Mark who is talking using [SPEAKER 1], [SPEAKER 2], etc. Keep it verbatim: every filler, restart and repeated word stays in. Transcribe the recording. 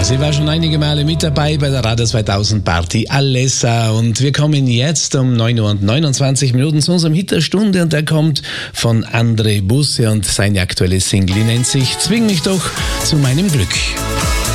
[SPEAKER 1] Ja, sie war schon einige Male mit dabei bei der Radio zweitausend Party, Alessa. Und wir kommen jetzt um neun Uhr und neunundzwanzig Minuten zu unserem Hit der Stunde. Und der kommt von André Busse und seine aktuelle Single, die nennt sich Zwing mich doch zu meinem Glück.